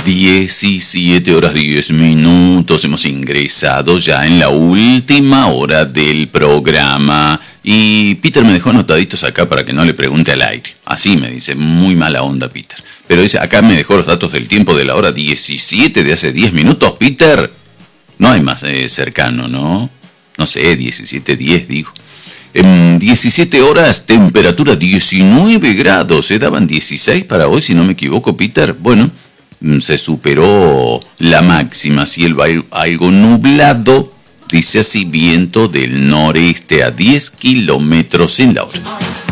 17 horas 10 minutos, hemos ingresado ya en la última hora del programa. Y Peter me dejó anotaditos acá para que no le pregunte al aire. Así me dice, muy mala onda Peter. Pero dice, acá me dejó los datos del tiempo de la hora 17 de hace 10 minutos, Peter. No hay más cercano, ¿no? No sé, 17:10 dijo. 17 horas, temperatura 19 grados. Se daban 16 para hoy, si no me equivoco, Peter. Bueno, se superó la máxima. Cielo algo nublado. Dice así, viento del noreste a 10 kilómetros en la hora.